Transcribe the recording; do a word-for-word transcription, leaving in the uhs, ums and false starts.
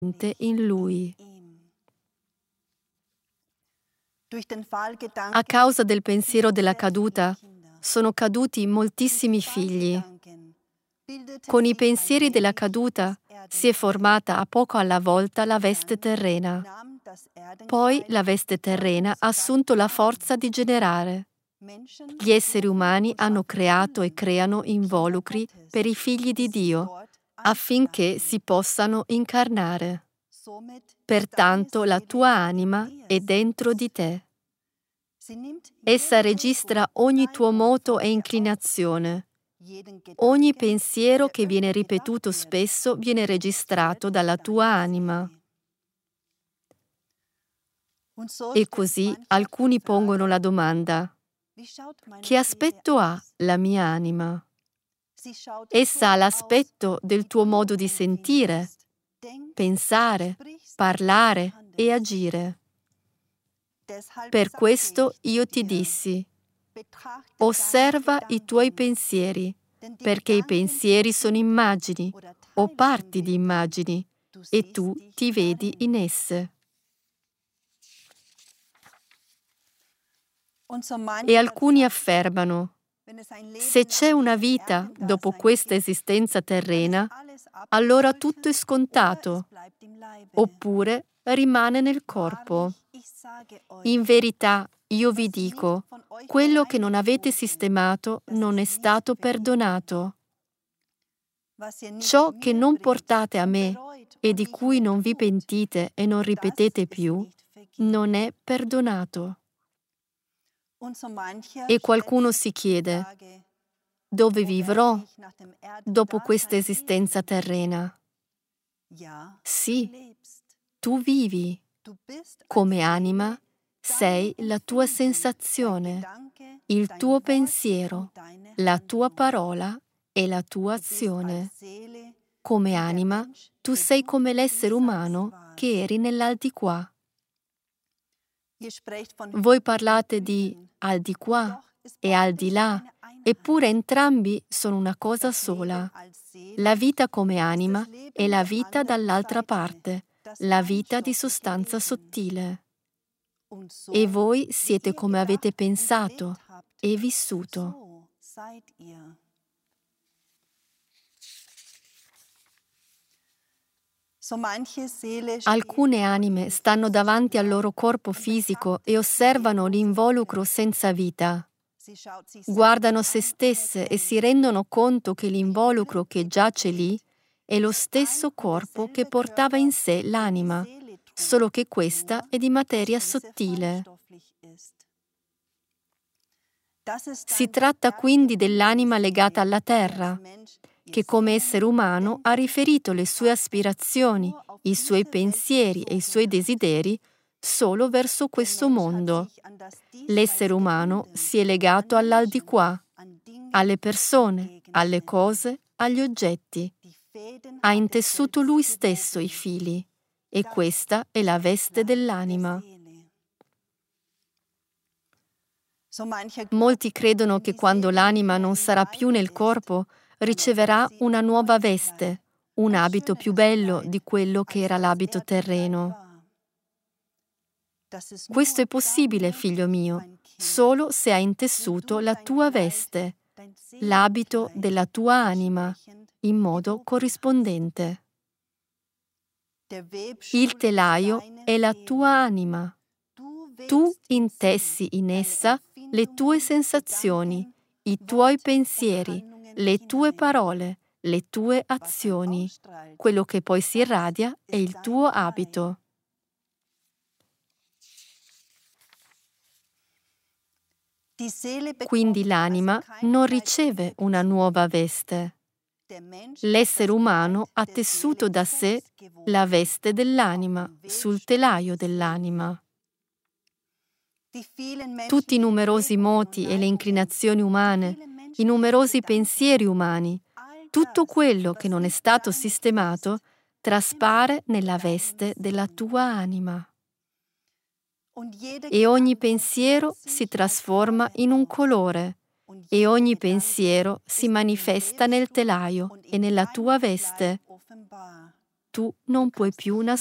in Lui. A causa del pensiero della caduta, sono caduti moltissimi figli. Con i pensieri della caduta si è formata a poco alla volta la veste terrena. Poi la veste terrena ha assunto la forza di generare. Gli esseri umani hanno creato e creano involucri per i figli di Dio, affinché si possano incarnare. Pertanto la tua anima è dentro di te. Essa registra ogni tuo moto e inclinazione. Ogni pensiero che viene ripetuto spesso viene registrato dalla tua anima. E così alcuni pongono la domanda: che aspetto ha la mia anima? Essa ha l'aspetto del tuo modo di sentire, pensare, parlare e agire. Per questo io ti dissi: osserva i tuoi pensieri, perché i pensieri sono immagini o parti di immagini, e tu ti vedi in esse. E alcuni affermano: se c'è una vita dopo questa esistenza terrena, allora tutto è scontato, oppure rimane nel corpo. In verità, io vi dico, quello che non avete sistemato non è stato perdonato. Ciò che non portate a me e di cui non vi pentite e non ripetete più, non è perdonato. E qualcuno si chiede: dove vivrò dopo questa esistenza terrena? Sì, tu vivi. Come anima sei la tua sensazione, il tuo pensiero, la tua parola e la tua azione. Come anima, tu sei come l'essere umano che eri nell'aldiquà. Voi parlate di al di qua e al di là, eppure entrambi sono una cosa sola. La vita come anima è la vita dall'altra parte, la vita di sostanza sottile. E voi siete come avete pensato e vissuto. Alcune anime stanno davanti al loro corpo fisico e osservano l'involucro senza vita. Guardano se stesse e si rendono conto che l'involucro che giace lì è lo stesso corpo che portava in sé l'anima, solo che questa è di materia sottile. Si tratta quindi dell'anima legata alla terra, che come essere umano ha riferito le sue aspirazioni, i suoi pensieri e i suoi desideri solo verso questo mondo. L'essere umano si è legato all'aldilà, alle persone, alle cose, agli oggetti. Ha intessuto lui stesso i fili, e questa è la veste dell'anima. Molti credono che quando l'anima non sarà più nel corpo, riceverà una nuova veste, un abito più bello di quello che era l'abito terreno. Questo è possibile, figlio mio, solo se hai intessuto la tua veste, l'abito della tua anima, in modo corrispondente. Il telaio è la tua anima. Tu intessi in essa le tue sensazioni, i tuoi pensieri, le tue parole, le tue azioni. Quello che poi si irradia è il tuo abito. Quindi l'anima non riceve una nuova veste. L'essere umano ha tessuto da sé la veste dell'anima sul telaio dell'anima. Tutti i numerosi moti e le inclinazioni umane, i numerosi pensieri umani, tutto quello che non è stato sistemato traspare nella veste della tua anima. E ogni pensiero si trasforma in un colore, e ogni pensiero si manifesta nel telaio e nella tua veste. tu non puoi più